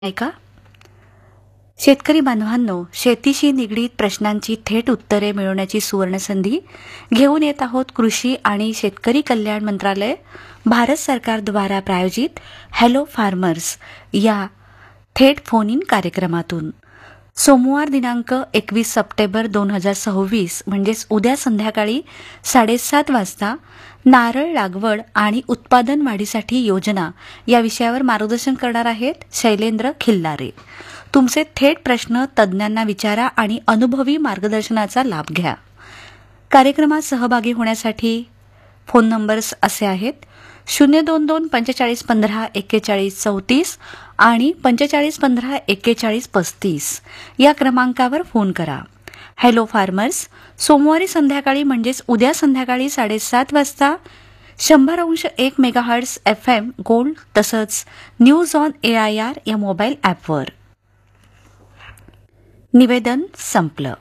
ऐका. शेतकरी बांधवांनो, शेतीशी निगडीत प्रश्नांची थेट उत्तरे मिळवण्याची सुवर्णसंधी घेऊन येत आहोत कृषी आणि शेतकरी कल्याण मंत्रालय भारत सरकारद्वारा प्रायोजित हॅलो फार्मर्स या थेट फोन इन कार्यक्रमातून. सोमवार दिनांक 21 सप्टेंबर 2026 म्हणजेच उद्या संध्याकाळी 7:30 वाजता नारळ लागवड आणि उत्पादन वाढीसाठी योजना या विषयावर मार्गदर्शन करणार आहेत शैलेंद्र खिल्लारे. तुमचे थेट प्रश्न तज्ज्ञांना विचारा आणि अनुभवी मार्गदर्शनाचा लाभ घ्या. कार्यक्रमात सहभागी होण्यासाठी फोन नंबर्स असे आहेत: 022 45 15 41 34 आणि 45 15 41 35 या क्रमांकावर फोन करा. हॅलो फार्मर्स सोमवारी संध्याकाळी म्हणजेच उद्या संध्याकाळी 7:30 वाजता 100.1 मेगाहर्ट्झ FM गोल्ड तसंच न्यूज ऑन AIR या मोबाईल ॲपवर. निवेदन संपलं.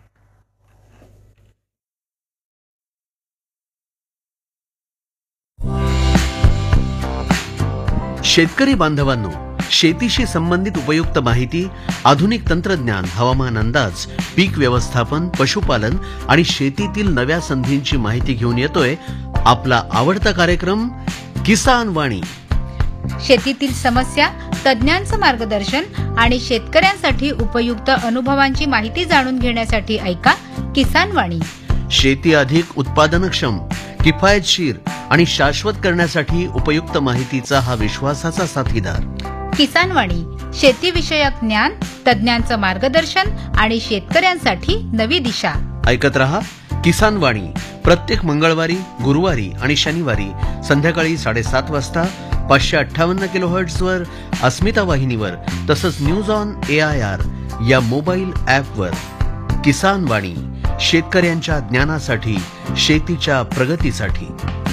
शेतकरी बांधवांनो, शेतीशी संबंधित उपयुक्त माहिती, आधुनिक तंत्रज्ञान, हवामान अंदाज, पीक व्यवस्थापन, पशुपालन आणि शेतीतील नव्या संधींची माहिती घेऊन येतोय आपला आवडता कार्यक्रम किसान वाणी. शेतीतील समस्या, तज्ञांचं मार्गदर्शन आणि शेतकऱ्यांसाठी उपयुक्त अनुभवांची माहिती जाणून घेण्यासाठी ऐका किसान वाणी. शेती अधिक उत्पादनक्षम, किफायतशीर आणि शाश्वत करण्यासाठी उपयुक्त माहितीचा हा विश्वासाचा साथीदार. किसान वाणी शेतीविषयक ज्ञान, तज्ञांचं मार्गदर्शन आणि शेतकऱ्यांसाठी नवी दिशा. ऐकत रहा किसान वाणी प्रत्येक मंगळवारी, गुरुवारी आणि शनिवारी संध्याकाळी 7:30 वाजता 558 किलोहर्ट्झवर अस्मिता वाहिनीवर तसंच न्यूज ऑन AIR या मोबाईल ॲपवर. किसान वाणी शेतकऱ्यांच्या ज्ञानासाठी, शेतीच्या प्रगतीसाठी.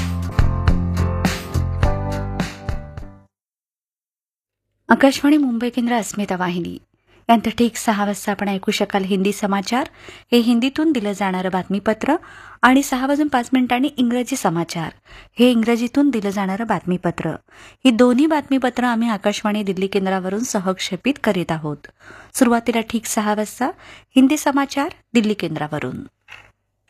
आकाशवाणी मुंबई केंद्र अस्मिता वाहिनी यांचं ठीक 6 वाजता आपण ऐकू शकाल हिंदी समाचार. हे हिंदीतून दिलं जाणारं बातमीपत्र. आणि 6:05 इंग्रजी समाचार, हे इंग्रजीतून दिलं जाणारं बातमीपत्र. ही दोन्ही बातमीपत्र आम्ही आकाशवाणी दिल्ली केंद्रावरून सहक्षेपित करीत आहोत. सुरुवातीला ठीक 6 वाजता हिंदी समाचार दिल्ली केंद्रावरून.